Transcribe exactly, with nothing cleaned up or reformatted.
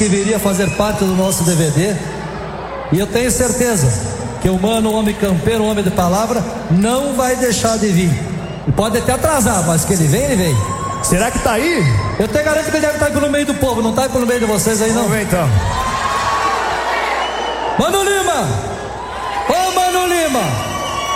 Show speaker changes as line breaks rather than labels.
que viria fazer parte do nosso D V D. E eu tenho certeza que o Mano, um homem campeiro, um homem de palavra, não vai deixar de vir. E pode até atrasar, mas que ele vem, ele vem.
Será que tá aí?
Eu te garanto que ele deve estar pelo meio do povo, não tá pelo meio de vocês aí, não?
Vamos ver então.
Mano Lima! Ô Mano Lima!